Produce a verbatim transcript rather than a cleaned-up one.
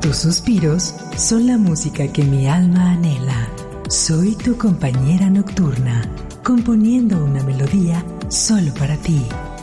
Tus suspiros son la música que mi alma anhela. Soy tu compañera nocturna, componiendo una melodía solo para ti.